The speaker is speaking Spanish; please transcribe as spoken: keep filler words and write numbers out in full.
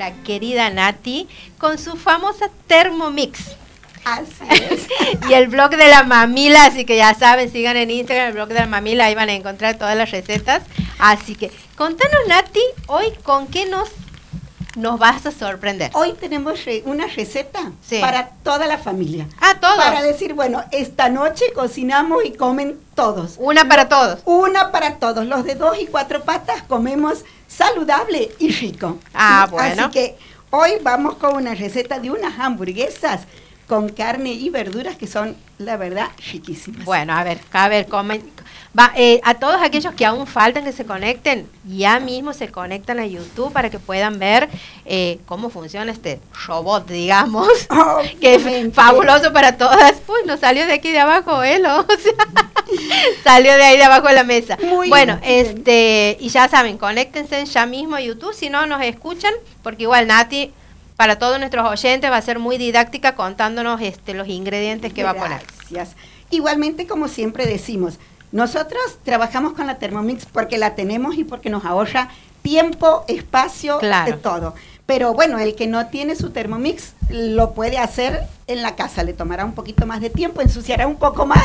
nuestra querida Nati con su famosa Thermomix. Así es. Y el blog de la mamila, así que ya saben, sigan en Instagram el blog de la mamila, ahí van a encontrar todas las recetas. Así que, contanos, Nati, hoy con qué nos, nos vas a sorprender. Hoy tenemos re- una receta Sí. para toda la familia. Ah, todos. Para decir, bueno, esta noche cocinamos y comen todos. Una para todos. Una para todos. Los de dos y cuatro patas comemos saludable y rico. Ah, ¿Sí? bueno. Así que hoy vamos con una receta de unas hamburguesas con carne y verduras que son, la verdad, riquísimas. Bueno, a ver, a ver, comen, va, eh, a todos aquellos que aún faltan que se conecten, ya mismo se conectan a YouTube para que puedan ver eh, cómo funciona este robot, digamos, Oh, que es obviamente. fabuloso para todas. Uy, nos salió de aquí de abajo, él, o sea, salió de ahí de abajo de la mesa. Muy bueno, bien. este, y ya saben, conéctense ya mismo a YouTube, si no nos escuchan, porque igual Nati, para todos nuestros oyentes, va a ser muy didáctica contándonos este, los ingredientes que va a poner. Gracias. Igualmente, como siempre decimos, nosotros trabajamos con la Thermomix porque la tenemos y porque nos ahorra tiempo, espacio, Claro. de todo. Pero bueno, el que no tiene su Thermomix lo puede hacer en la casa, le tomará un poquito más de tiempo, ensuciará un poco más,